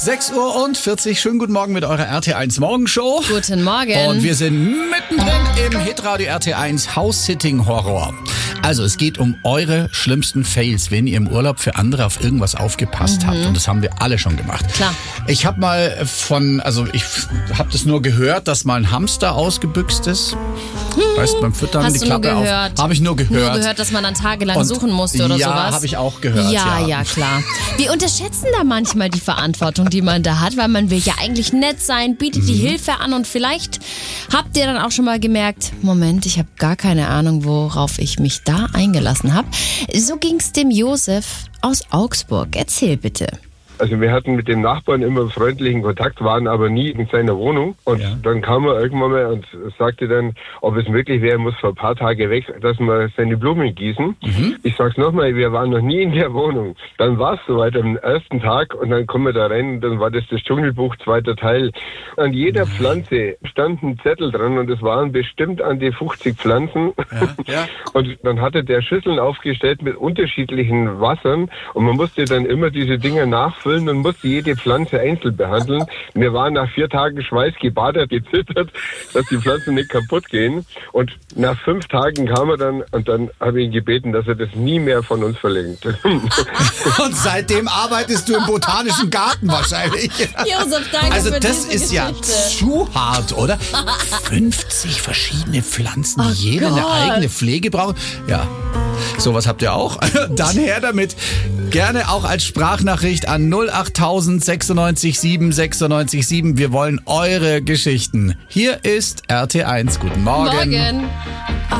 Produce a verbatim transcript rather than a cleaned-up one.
sechs Uhr und vierzig, schönen guten Morgen mit eurer R T eins Morgenshow. Guten Morgen. Und wir sind mittendrin im Hitradio R T eins House-Sitting-Horror. Also es geht um eure schlimmsten Fails, wenn ihr im Urlaub für andere auf irgendwas aufgepasst mhm. habt. Und das haben wir alle schon gemacht. Klar. Ich habe mal von, also ich habe das nur gehört, dass mal ein Hamster ausgebüxt ist. Hm. Weißt du, beim Füttern Hast die du Klappe nur gehört? auf. Habe ich nur gehört. Nur gehört, dass man dann tagelang und suchen musste oder ja, sowas? Ja, habe ich auch gehört. Ja, ja, ja, klar. Wir unterschätzen da manchmal die Verantwortung, die man da hat, weil man will ja eigentlich nett sein, bietet mhm. die Hilfe an und vielleicht habt ihr dann auch schon mal gemerkt, Moment, ich habe gar keine Ahnung, worauf ich mich da eingelassen habe. So ging's dem Josef aus Augsburg. Erzähl bitte. Also wir hatten mit dem Nachbarn immer freundlichen Kontakt, waren aber nie in seiner Wohnung. Und ja. dann kam er irgendwann mal und sagte dann, ob es möglich wäre, muss vor ein paar Tage weg, dass wir seine Blumen gießen. Mhm. Ich sag's nochmal, wir waren noch nie in der Wohnung. Dann war es soweit am ersten Tag und dann kommen wir da rein, dann war das das Dschungelbuch, zweiter Teil. An jeder Pflanze stand ein Zettel dran und es waren bestimmt an die fünfzig Pflanzen. Ja. Ja. Und dann hatte der Schüsseln aufgestellt mit unterschiedlichen Wassern und man musste dann immer diese Dinger nachfüllen und musste jede Pflanze einzeln behandeln. Wir waren nach vier Tagen schweißgebadet, gezittert, dass die Pflanzen nicht kaputt gehen. Und nach fünf Tagen kam er dann und dann habe ich ihn gebeten, dass er das nie mehr von uns verlängert. Und seitdem arbeitest du im Botanischen Garten wahrscheinlich. Josef, danke also für das diese ist ja Geschichte. zu hart, oder? fünfzig verschiedene Pflanzen, die oh jede Gott. eine eigene Pflege brauchen. Ja, sowas habt ihr auch. Dann her damit. Gerne auch als Sprachnachricht an null acht tausend sechsundneunzig sieben sechsundneunzig sieben. Wir wollen eure Geschichten. Hier ist R T eins. Guten Morgen. Morgen.